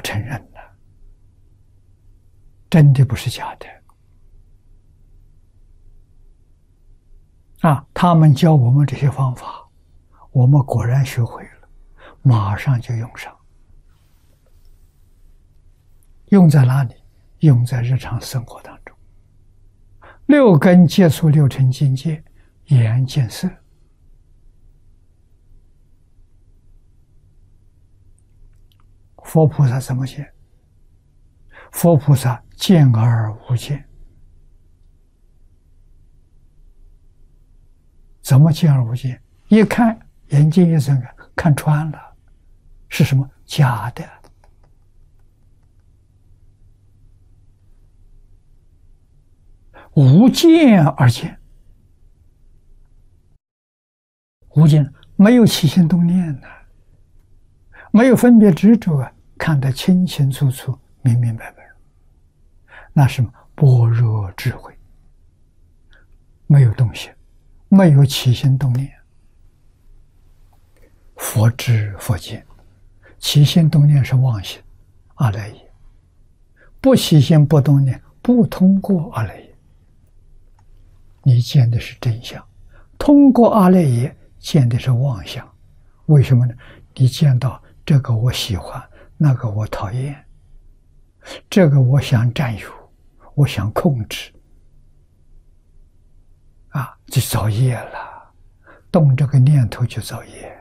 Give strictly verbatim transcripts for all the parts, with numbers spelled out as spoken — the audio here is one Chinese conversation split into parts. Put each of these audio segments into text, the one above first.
承认了，真的不是假的。啊，他们教我们这些方法，我们果然学会了，马上就用上。用在哪里？用在日常生活当中。六根接触六尘境界，眼见色。佛菩萨怎么见？佛菩萨见而无见。怎么见而无见？一看眼睛一睁开，看穿了，是什么？假的。无见而见，无见没有起心动念呢、啊，没有分别执着啊，看得清清楚楚、明明白白，那是般若智慧，没有动心，没有起心动念。佛知佛见，起心动念是妄心，阿赖耶；不起心不动念，不通过阿赖耶。你见的是真相，通过阿赖耶见的是妄想。为什么呢？你见到这个我喜欢，那个我讨厌，这个我想占有，我想控制，啊，就造业了，动这个念头就造业。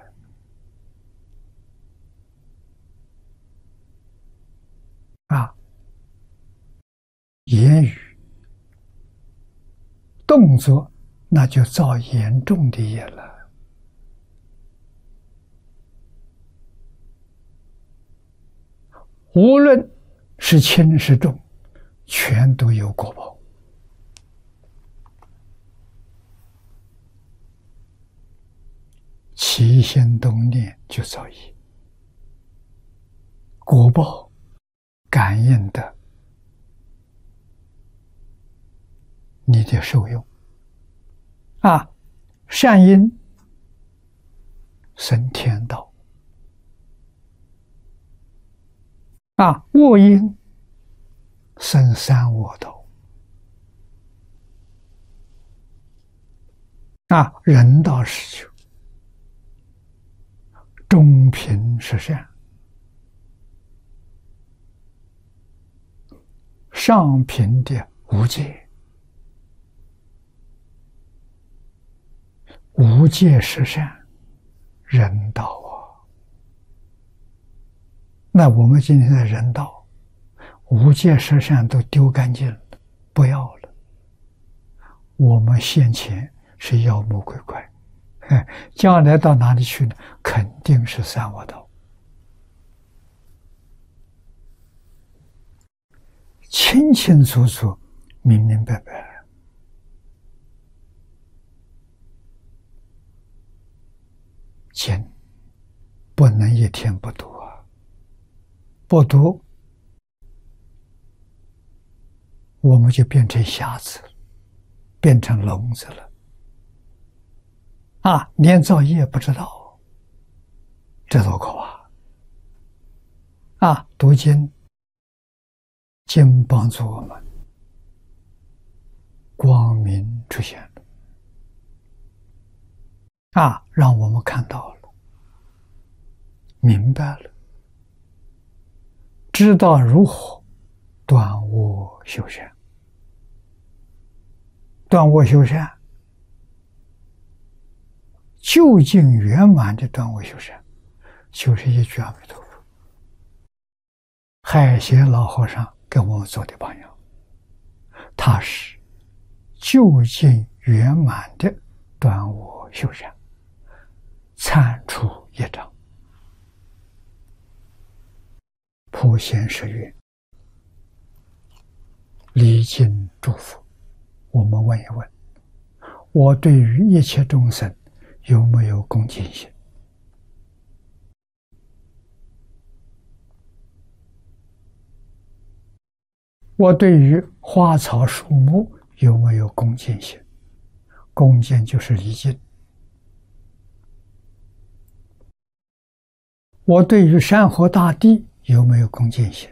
啊，言语动作，那就造严重的业了。无论是轻是重，全都有果报。起心动念就造业，果报感应的你的受用啊，善因生天道啊，恶因生三恶道啊，人道是求中平是善，上品的无戒。无戒是善，人道啊。那我们今天的人道，无戒是善都丢干净了，不要了。我们现前是妖魔鬼怪，将来到哪里去呢？肯定是三恶道。清清楚楚，明明白白。经不能一天不读啊！不读，我们就变成瞎子，变成聋子了。啊，连造业不知道，这多可怕！啊，读经，经帮助我们光明出现了，啊，让我们看到了，明白了，知道如何断恶修善。断恶修善，究竟圆满的断恶修善，就是一句阿弥陀佛。海贤老和尚给我们做的榜样，他是究竟圆满的断恶修善，铲除业障，普贤十愿，礼敬祝福。我们问一问，我对于一切众生有没有恭敬心？我对于花草树木有没有恭敬心？恭敬就是礼敬。我对于山河大地有没有恭敬心？